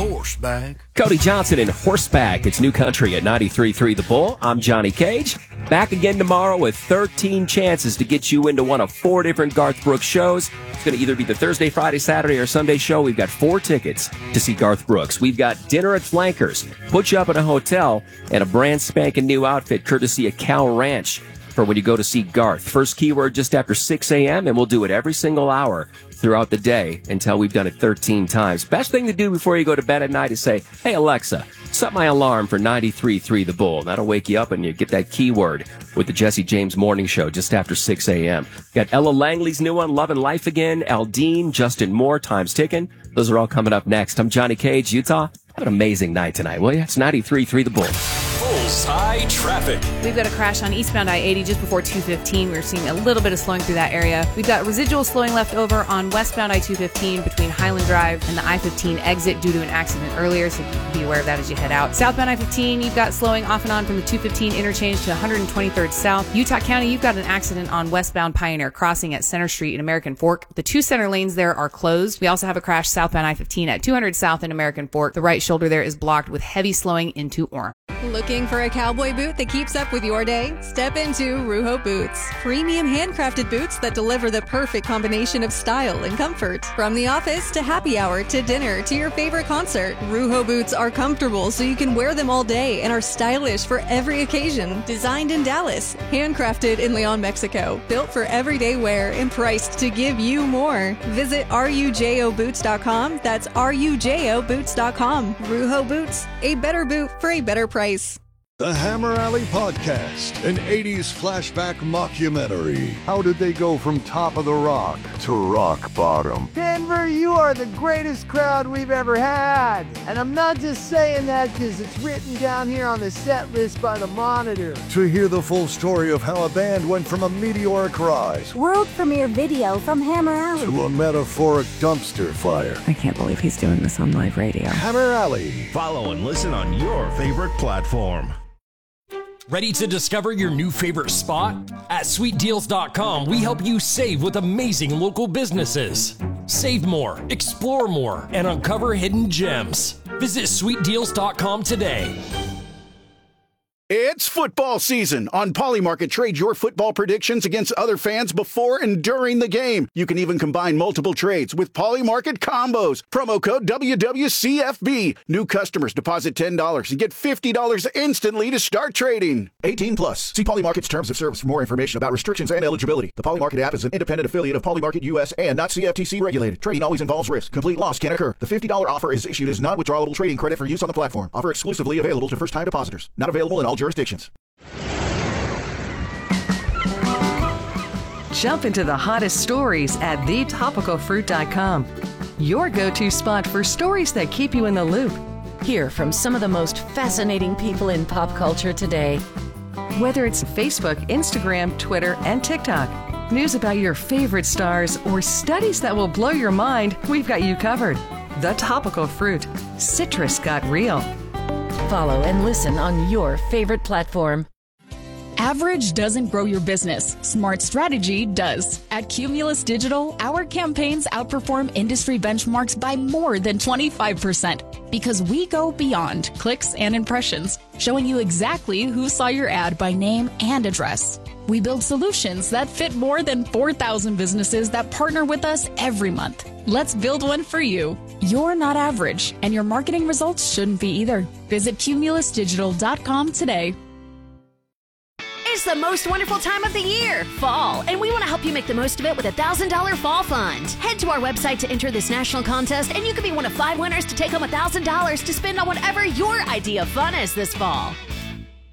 horseback. Cody Johnson in Horseback. It's New Country at 93.3 The Bull. I'm Johnny Cage. Back again tomorrow with 13 chances to get you into one of 4 different Garth Brooks shows. It's going to either be the Thursday, Friday, Saturday, or Sunday show. We've got 4 tickets to see Garth Brooks. We've got dinner at Flankers, put you up in a hotel, and a brand spanking new outfit courtesy of Cal Ranch for when you go to see Garth. First keyword just after 6 a.m., and we'll do it every single hour throughout the day until we've done it 13 times. Best thing to do before you go to bed at night is say, hey, Alexa, set my alarm for 93.3 The Bull. That'll wake you up and you get that keyword with the Jesse James Morning Show just after 6 a.m. Got Ella Langley's new one, Love and Life Again, Aldine, Justin Moore, Time's Ticking. Those are all coming up next. I'm Johnny Cage, Utah. Have an amazing night tonight, will you? It's 93.3 The Bull. Bullseye traffic. We've got a crash on eastbound I-80 just before 215. We're seeing a little bit of slowing through that area. We've got residual slowing left over on westbound I-215 between Highland Drive and the I-15 exit due to an accident earlier, so be aware of that as you head out. Southbound I-15, you've got slowing off and on from the 215 interchange to 123rd South. Utah County, you've got an accident on westbound Pioneer Crossing at Center Street in American Fork. The 2 center lanes there are closed. We also have a crash southbound I-15 at 200 South in American Fork. The right shoulder there is blocked with heavy slowing into Orem. Looking for a cowboy boot that keeps up with your day? Step into Ruho Boots. Premium handcrafted boots that deliver the perfect combination of style and comfort. From the office to happy hour to dinner to your favorite concert, Ruho Boots are comfortable so you can wear them all day and are stylish for every occasion. Designed in Dallas, handcrafted in Leon, Mexico. Built for everyday wear and priced to give you more. Visit rujoboots.com. That's rujoboots.com. Ruho Boots, a better boot for a better price. The Hammer Alley Podcast, an 80s flashback mockumentary. How did they go from top of the rock to rock bottom? Denver, you are the greatest crowd we've ever had. And I'm not just saying that because it's written down here on the set list by the Monitor. To hear the full story of how a band went from a meteoric rise, world premiere video from Hammer Alley, to a metaphoric dumpster fire. I can't believe he's doing this on live radio. Hammer Alley. Follow and listen on your favorite platform. Ready to discover your new favorite spot? At sweetdeals.com, we help you save with amazing local businesses. Save more, explore more, and uncover hidden gems. Visit sweetdeals.com today. It's football season. On Polymarket, trade your football predictions against other fans before and during the game. You can even combine multiple trades with Polymarket combos. Promo code WWCFB. New customers deposit $10 and get $50 instantly to start trading. 18 plus. See Polymarket's terms of service for more information about restrictions and eligibility. The Polymarket app is an independent affiliate of Polymarket US and not CFTC regulated. Trading always involves risk. Complete loss can occur. The $50 offer is issued as non-withdrawable trading credit for use on the platform. Offer exclusively available to first-time depositors. Not available in all jurisdictions. Jump into the hottest stories at thetopicalfruit.com. Your go-to spot for stories that keep you in the loop. Hear from some of the most fascinating people in pop culture today. Whether it's Facebook, Instagram, Twitter, and TikTok, news about your favorite stars, or studies that will blow your mind, we've got you covered. The Topical Fruit. Citrus got real. Follow and listen on your favorite platform. Average doesn't grow your business. Smart strategy does. At Cumulus Digital, our campaigns outperform industry benchmarks by more than 25% because we go beyond clicks and impressions, showing you exactly who saw your ad by name and address. We build solutions that fit more than 4,000 businesses that partner with us every month. Let's build one for you. You're not average, and your marketing results shouldn't be either. Visit cumulusdigital.com today. It's the most wonderful time of the year, fall, and we want to help you make the most of it with a $1,000 fall fund. Head to our website to enter this national contest, and you could be one of 5 winners to take home $1,000 to spend on whatever your idea of fun is this fall.